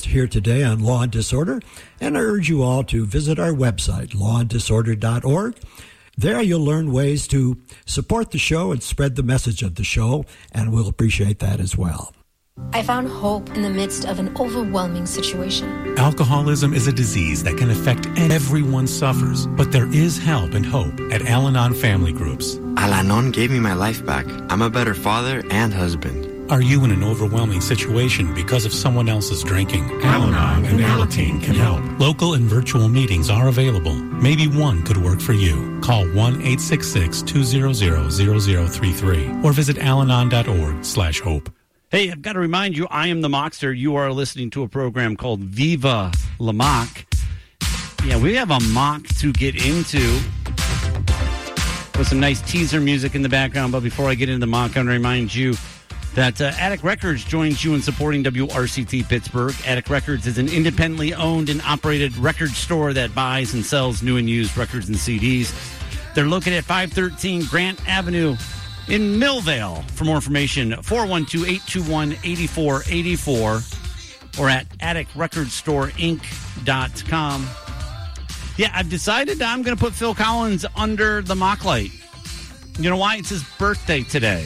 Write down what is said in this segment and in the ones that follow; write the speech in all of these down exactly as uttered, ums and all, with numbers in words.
here today on Law and Disorder, and I urge you all to visit our website, law and disorder dot org. There you'll learn ways to support the show and spread the message of the show, and we'll appreciate that as well. I found hope in the midst of an overwhelming situation. Alcoholism is a disease that can affect everyone suffers, but there is help and hope at Al-Anon Family Groups. Al-Anon gave me my life back. I'm a better father and husband. Are you in an overwhelming situation because of someone else's drinking? Al-Anon and Alateen can help. Local and virtual meetings are available. Maybe one could work for you. Call one eight six six, two zero zero, zero zero three three or visit alanon dot org slash hope. Hey, I've got to remind you, I am the Mockster. You are listening to a program called Viva La Mock. Yeah, we have a mock to get into with some nice teaser music in the background. But before I get into the mock, I want to remind you that uh, Attic Records joins you in supporting W R C T Pittsburgh. Attic Records is an independently owned and operated record store that buys and sells new and used records and C Ds. They're located at five thirteen Grant Avenue in Millvale. For more information, four one two, eight two one, eight four eight four or at attic record store inc dot com. Yeah, I've decided I'm going to put Phil Collins under the mock light. You know why? It's his birthday today.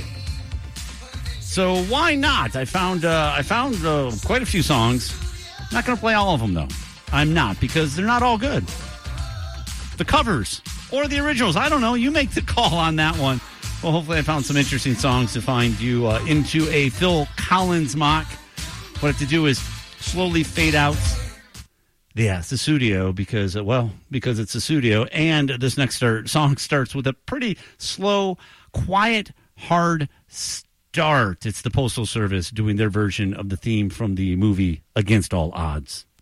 So why not? I found uh, I found uh, quite a few songs. I'm not going to play all of them, though. I'm not, because they're not all good. The covers or the originals, I don't know. You make the call on that one. Well, hopefully I found some interesting songs to find you uh, into a Phil Collins mock. What I have to do is slowly fade out. Yeah, it's the studio because, uh, well, because it's the studio. And this next start, song starts with a pretty slow, quiet, hard start. It's the Postal Service doing their version of the theme from the movie Against All Odds.